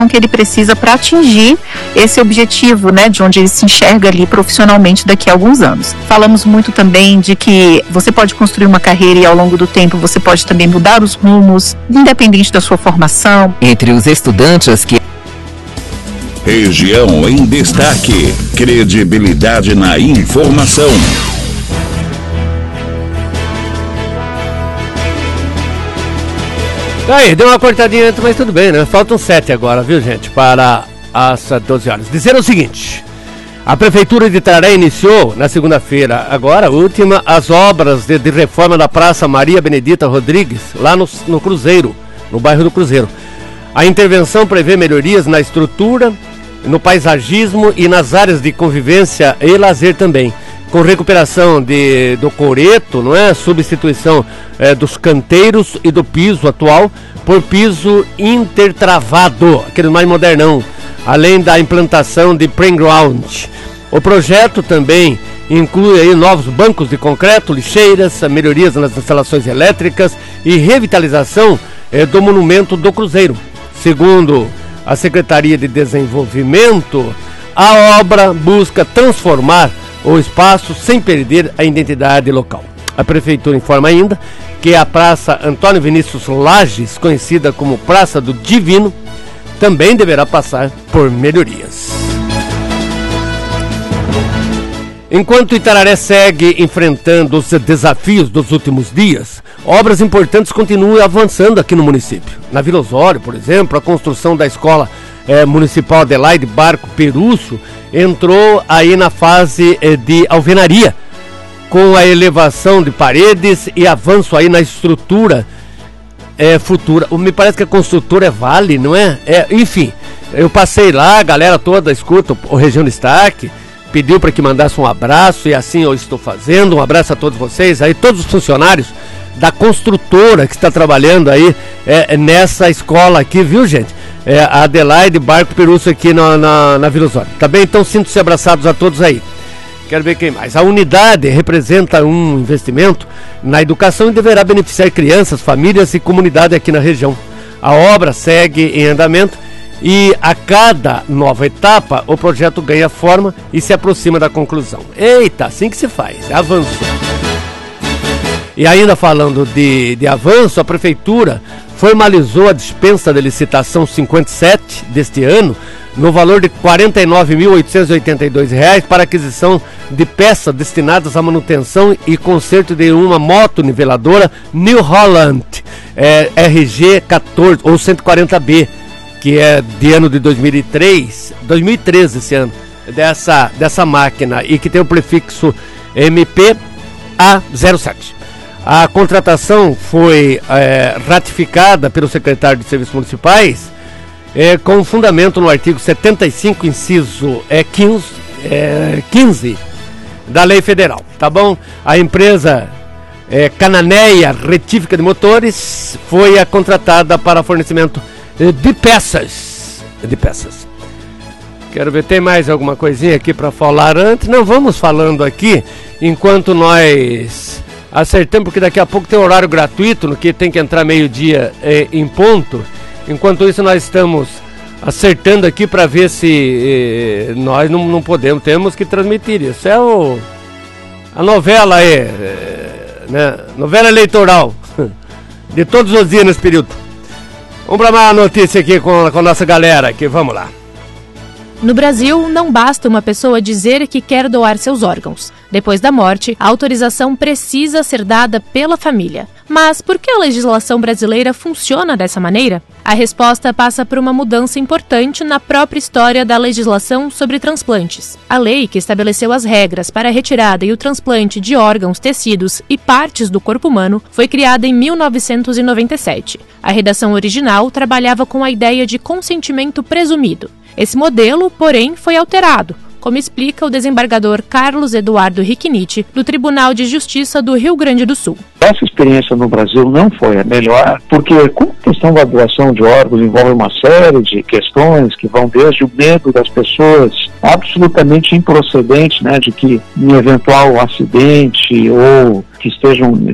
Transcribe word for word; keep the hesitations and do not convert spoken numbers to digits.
que ele precisa para atingir esse objetivo, né, de onde ele se enxerga ali profissionalmente daqui a alguns anos. Falamos muito também de que você pode construir uma carreira e ao longo do tempo você pode também mudar os rumos, independente da sua formação. Entre os estudantes que... Região em Destaque. Credibilidade na informação. Aí, deu uma cortadinha antes, mas tudo bem, né? Faltam sete agora, viu, gente? Para as doze horas. Dizer o seguinte: a Prefeitura de Itararé iniciou, na segunda-feira, agora, última, as obras de, de reforma da Praça Maria Benedita Rodrigues, lá no, no Cruzeiro, no bairro do Cruzeiro. A intervenção prevê melhorias na estrutura, no paisagismo e nas áreas de convivência e lazer também, com recuperação de, do coreto, não é? Substituição é, dos canteiros e do piso atual por piso intertravado, aquele mais modernão, além da implantação de playground. O projeto também inclui aí novos bancos de concreto, lixeiras, melhorias nas instalações elétricas e revitalização é, do monumento do Cruzeiro. Segundo a Secretaria de Desenvolvimento, a obra busca transformar o espaço sem perder a identidade local. A Prefeitura informa ainda que a Praça Antônio Vinícius Lages, conhecida como Praça do Divino, também deverá passar por melhorias. Enquanto Itararé segue enfrentando os desafios dos últimos dias, obras importantes continuam avançando aqui no município. Na Vila Osório, por exemplo, a construção da Escola eh, Municipal Adelaide Barco Perusso entrou aí na fase eh, de alvenaria, com a elevação de paredes e avanço aí na estrutura eh, futura. Me parece que a construtora é Vale, não é? é? Enfim, eu passei lá, a galera toda escuta o Região Destaque, pediu para que mandasse um abraço e assim eu estou fazendo. Um abraço a todos vocês, aí todos os funcionários da construtora que está trabalhando aí é, nessa escola aqui, viu, gente? É, a Adelaide Barco Perusso aqui na, na, na Vila Osório. Tá bem? Então sintam-se abraçados a todos aí. Quero ver quem mais. A unidade representa um investimento na educação e deverá beneficiar crianças, famílias e comunidade aqui na região. A obra segue em andamento e a cada nova etapa o projeto ganha forma e se aproxima da conclusão. Eita, assim que se faz, é avanço. E ainda falando de, de avanço, a Prefeitura formalizou a dispensa de licitação cinquenta e sete deste ano, no valor de quarenta e nove mil oitocentos e oitenta e dois reais para aquisição de peças destinadas à manutenção e conserto de uma moto niveladora New Holland é, R G quatorze ou cento e quarenta B, que é de ano de dois mil e três, dois mil e treze esse ano, dessa, dessa máquina, e que tem o prefixo M P A zero sete. A contratação foi é, ratificada pelo secretário de Serviços Municipais é, com fundamento no artigo setenta e cinco, inciso é, quinze, é, quinze da Lei Federal, tá bom? A empresa é, Cananeia Retífica de Motores foi a contratada para fornecimento de peças. De peças. Quero ver, tem mais alguma coisinha aqui para falar antes? Não, vamos falando aqui enquanto nós acertamos, porque daqui a pouco tem horário gratuito, no que tem que entrar meio-dia eh, em ponto. Enquanto isso, nós estamos acertando aqui para ver se eh, nós não, não podemos, temos que transmitir isso. É o, a novela, é, é, né? Novela eleitoral de todos os dias nesse período. Vamos para uma notícia aqui com, com a nossa galera aqui, vamos lá. No Brasil, não basta uma pessoa dizer que quer doar seus órgãos. Depois da morte, a autorização precisa ser dada pela família. Mas por que a legislação brasileira funciona dessa maneira? A resposta passa por uma mudança importante na própria história da legislação sobre transplantes. A lei que estabeleceu as regras para a retirada e o transplante de órgãos, tecidos e partes do corpo humano foi criada em mil novecentos e noventa e sete. A redação original trabalhava com a ideia de consentimento presumido. Esse modelo, porém, foi alterado, como explica o desembargador Carlos Eduardo Riquiniti, do Tribunal de Justiça do Rio Grande do Sul. Essa experiência no Brasil não foi a melhor, porque como a questão da doação de órgãos envolve uma série de questões que vão desde o medo das pessoas absolutamente improcedente, né, de que em eventual acidente ou que estejam